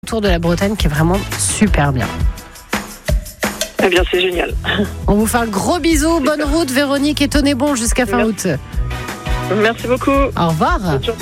Tour de la Bretagne qui est vraiment super bien. Eh bien, c'est génial. On vous fait un gros bisou, bonne route Véronique et tenez bon jusqu'à fin août. Merci beaucoup. Au revoir.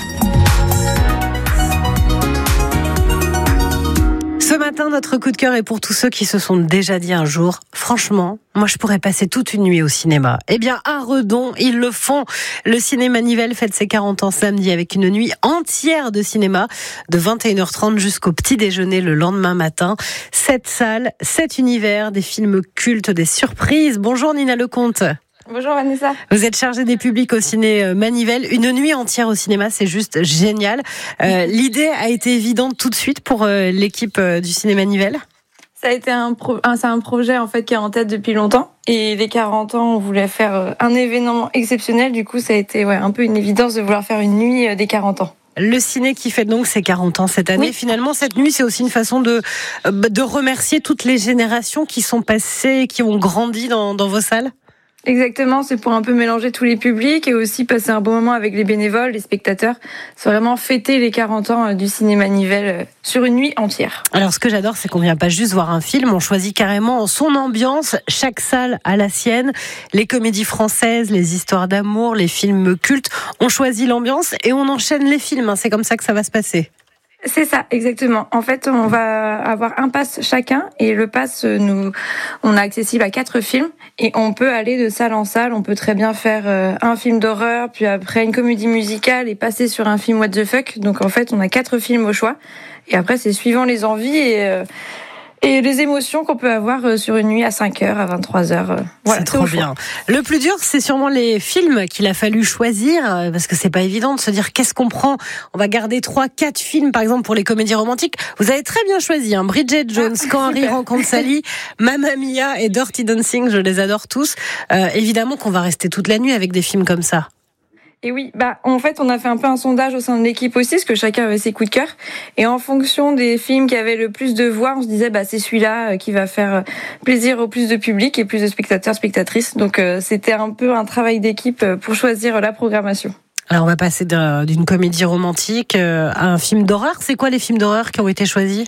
Ce matin, notre coup de cœur est pour tous ceux qui se sont déjà dit un jour, franchement, moi je pourrais passer toute une nuit au cinéma. Eh bien, à Redon, ils le font. Le cinéma Nivelle fête ses 40 ans samedi avec une nuit entière de cinéma de 21h30 jusqu'au petit déjeuner le lendemain matin. 7 salles, 7 univers, des films cultes, des surprises. Bonjour Nina Lecomte. Bonjour Vanessa. Vous êtes chargée des publics au ciné Manivelle. Une nuit entière au cinéma, c'est juste génial. L'idée a été évidente tout de suite pour l'équipe du ciné Manivelle. Ça a été c'est un projet en fait qui est en tête depuis longtemps. Et les 40 ans, on voulait faire un événement exceptionnel. Du coup, ça a été un peu une évidence de vouloir faire une nuit des 40 ans. Le ciné qui fête donc ses 40 ans cette année. Oui. Finalement, cette nuit, c'est aussi une façon de remercier toutes les générations qui sont passées, qui ont grandi dans vos salles. Exactement, c'est pour un peu mélanger tous les publics et aussi passer un bon moment avec les bénévoles, les spectateurs. C'est vraiment fêter les 40 ans du cinéma Nivelle sur une nuit entière. Alors ce que j'adore, c'est qu'on vient pas juste voir un film, on choisit carrément son ambiance, chaque salle a la sienne. Les comédies françaises, les histoires d'amour, les films cultes, on choisit l'ambiance et on enchaîne les films. C'est comme ça que ça va se passer. C'est ça, exactement. En fait, on va avoir un pass chacun et le pass, on a accessible à 4 films et on peut aller de salle en salle. On peut très bien faire un film d'horreur, puis après une comédie musicale et passer sur un film what the fuck. Donc en fait, on a 4 films au choix et après c'est suivant les envies et les émotions qu'on peut avoir sur une nuit à 5h, à 23h. Voilà, c'est trop bien. Le plus dur, c'est sûrement les films qu'il a fallu choisir, parce que c'est pas évident de se dire qu'est-ce qu'on prend. On va garder 3-4 films, par exemple, pour les comédies romantiques. Vous avez très bien choisi, Bridget Jones, Quand Harry rencontre Sally, Mamma Mia et Dirty Dancing, je les adore tous. Évidemment qu'on va rester toute la nuit avec des films comme ça. Et oui, en fait, on a fait un peu un sondage au sein de l'équipe aussi, parce que chacun avait ses coups de cœur. Et en fonction des films qui avaient le plus de voix, on se disait, c'est celui-là qui va faire plaisir au plus de public et plus de spectateurs, spectatrices. Donc, c'était un peu un travail d'équipe pour choisir la programmation. Alors, on va passer d'une comédie romantique à un film d'horreur. C'est quoi les films d'horreur qui ont été choisis?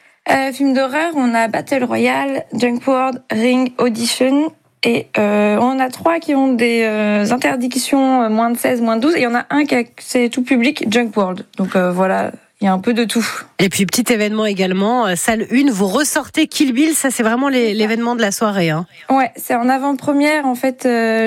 Film d'horreur, on a Battle Royale, Junk World, Ring, Audition. Et on a 3 qui ont des interdictions moins de 16, moins de 12. Et il y en a un c'est tout public, Junk World. Donc voilà, il y a un peu de tout. Et puis petit événement également, salle 1, vous ressortez Kill Bill. Ça, c'est vraiment l'événement de la soirée. Ouais, c'est en avant-première. En fait,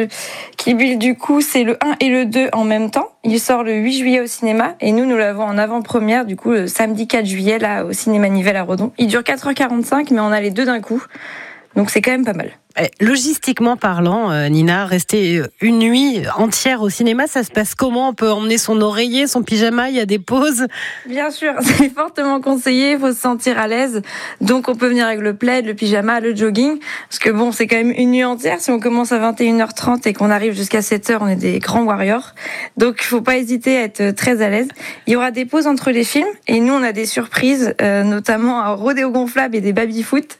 Kill Bill, du coup, c'est le 1 et le 2 en même temps. Il sort le 8 juillet au cinéma. Et nous l'avons en avant-première, du coup, le samedi 4 juillet, là, au cinéma Nivelle à Redon. Il dure 4h45, mais on a les 2 d'un coup. Donc c'est quand même pas mal. Logistiquement parlant, Nina, rester une nuit entière au cinéma, ça se passe comment? On peut emmener son oreiller, son pyjama, il y a des pauses? Bien sûr, c'est fortement conseillé, il faut se sentir à l'aise. Donc on peut venir avec le plaid, le pyjama, le jogging. Parce que c'est quand même une nuit entière. Si on commence à 21h30 et qu'on arrive jusqu'à 7h, on est des grands warriors. Donc il faut pas hésiter à être très à l'aise. Il y aura des pauses entre les films et nous on a des surprises, notamment un rodéo gonflable et des baby-foot,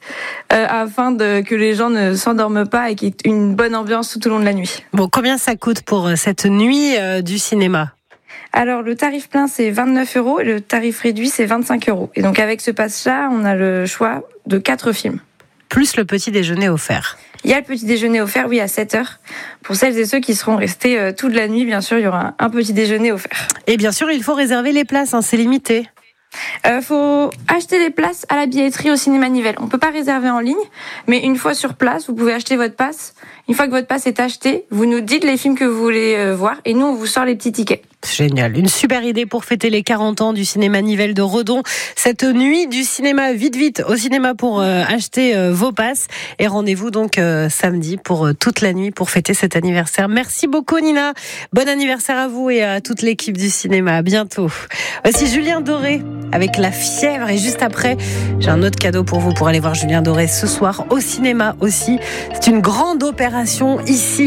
afin que les gens ne s'endorment pas et qu'il y ait une bonne ambiance tout au long de la nuit. Bon, combien ça coûte pour cette nuit du cinéma? Alors, le tarif plein, c'est 29 € et le tarif réduit, c'est 25 €. Et donc, avec ce pass-là, on a le choix de 4 films. Plus le petit déjeuner offert. Il y a le petit déjeuner offert, oui, à 7h. Pour celles et ceux qui seront restés toute la nuit, bien sûr, il y aura un petit déjeuner offert. Et bien sûr, il faut réserver les places, c'est limité. Faut acheter les places à la billetterie au cinéma Nivelle. On peut pas réserver en ligne, mais une fois sur place, vous pouvez acheter votre passe. Une fois que votre passe est acheté, vous nous dites les films que vous voulez voir et nous on vous sort les petits tickets. Génial, une super idée pour fêter les 40 ans du cinéma Nivelle de Redon. Cette nuit du cinéma, vite au cinéma pour acheter vos passes. Et rendez-vous donc samedi pour toute la nuit pour fêter cet anniversaire. Merci beaucoup Nina, bon anniversaire à vous et à toute l'équipe du cinéma. À bientôt. Voici Julien Doré avec La Fièvre et juste après, j'ai un autre cadeau pour vous pour aller voir Julien Doré ce soir au cinéma aussi. C'est une grande opération ici.